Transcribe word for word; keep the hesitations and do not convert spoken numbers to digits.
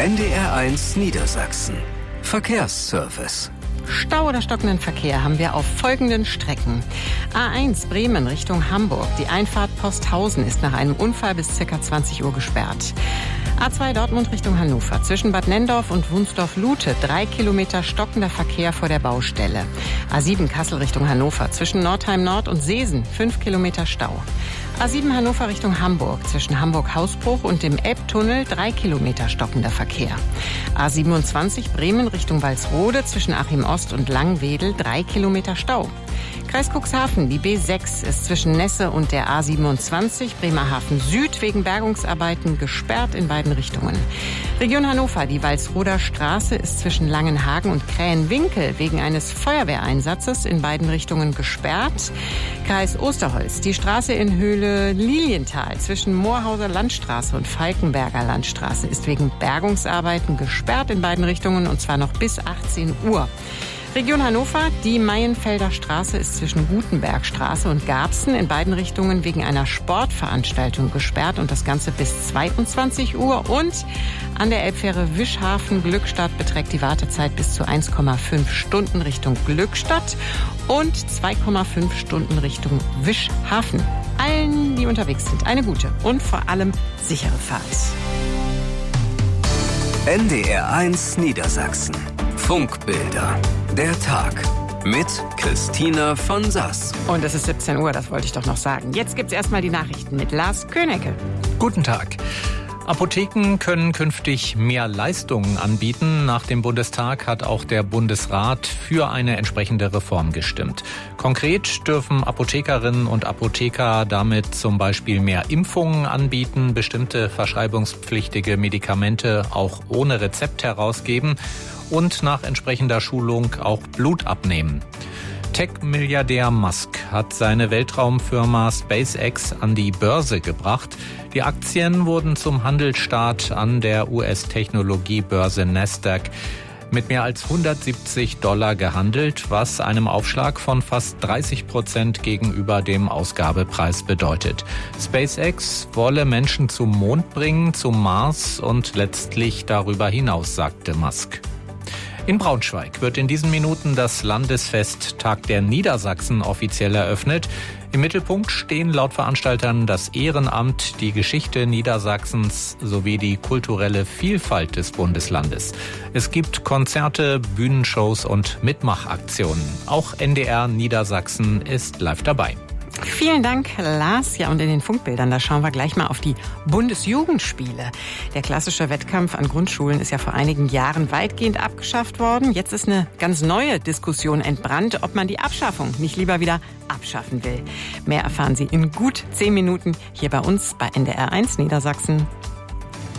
N D R eins Niedersachsen. Verkehrsservice. Stau oder stockenden Verkehr haben wir auf folgenden Strecken. A eins Bremen Richtung Hamburg. Die Einfahrt Posthausen ist nach einem Unfall bis ca. zwanzig Uhr gesperrt. A zwei Dortmund Richtung Hannover. Zwischen Bad Nendorf und Wunsdorf-Lute drei Kilometer stockender Verkehr vor der Baustelle. A sieben Kassel Richtung Hannover. Zwischen Nordheim Nord und Seesen fünf Kilometer Stau. A sieben Hannover Richtung Hamburg. Zwischen Hamburg-Hausbruch und dem Elbtunnel drei Kilometer stockender Verkehr. A siebenundzwanzig Bremen Richtung Walsrode. Zwischen Achim Ost und Langwedel drei Kilometer Stau. Kreis Cuxhaven, die B sechs ist zwischen Nesse und der A siebenundzwanzig Bremerhaven Süd wegen Bergungsarbeiten gesperrt in beiden Richtungen. Region Hannover, die Walsroder Straße ist zwischen Langenhagen und Krähenwinkel wegen eines Feuerwehreinsatzes in beiden Richtungen gesperrt. Kreis Osterholz, die Straße in Höhle Lilienthal zwischen Moorhauser Landstraße und Falkenberger Landstraße ist wegen Bergungsarbeiten gesperrt in beiden Richtungen und zwar noch bis achtzehn Uhr. Region Hannover, die Maienfelder Straße ist zwischen Gutenbergstraße und Garbsen in beiden Richtungen wegen einer Sportveranstaltung gesperrt und das Ganze bis zweiundzwanzig Uhr. Und an der Elbfähre Wischhafen-Glückstadt beträgt die Wartezeit bis zu eins Komma fünf Stunden Richtung Glückstadt und zwei Komma fünf Stunden Richtung Wischhafen. Allen, die unterwegs sind, eine gute und vor allem sichere Fahrt. N D R eins Niedersachsen. Funkbilder. Der Tag. Mit Christina von Sass. Und es ist siebzehn Uhr, das wollte ich doch noch sagen. Jetzt gibt's erstmal die Nachrichten mit Lars Könecke. Guten Tag. Apotheken können künftig mehr Leistungen anbieten. Nach dem Bundestag hat auch der Bundesrat für eine entsprechende Reform gestimmt. Konkret dürfen Apothekerinnen und Apotheker damit zum Beispiel mehr Impfungen anbieten, bestimmte verschreibungspflichtige Medikamente auch ohne Rezept herausgeben und nach entsprechender Schulung auch Blut abnehmen. Tech-Milliardär Musk hat seine Weltraumfirma SpaceX an die Börse gebracht. Die Aktien wurden zum Handelsstart an der U S-Technologiebörse Nasdaq mit mehr als hundertsiebzig Dollar gehandelt, was einem Aufschlag von fast dreißig Prozent gegenüber dem Ausgabepreis bedeutet. SpaceX wolle Menschen zum Mond bringen, zum Mars und letztlich darüber hinaus, sagte Musk. In Braunschweig wird in diesen Minuten das Landesfest Tag der Niedersachsen offiziell eröffnet. Im Mittelpunkt stehen laut Veranstaltern das Ehrenamt, die Geschichte Niedersachsens sowie die kulturelle Vielfalt des Bundeslandes. Es gibt Konzerte, Bühnenshows und Mitmachaktionen. Auch N D R Niedersachsen ist live dabei. Vielen Dank, Lars. Ja, und in den Funkbildern, da schauen wir gleich mal auf die Bundesjugendspiele. Der klassische Wettkampf an Grundschulen ist ja vor einigen Jahren weitgehend abgeschafft worden. Jetzt ist eine ganz neue Diskussion entbrannt, ob man die Abschaffung nicht lieber wieder abschaffen will. Mehr erfahren Sie in gut zehn Minuten hier bei uns bei N D R eins Niedersachsen.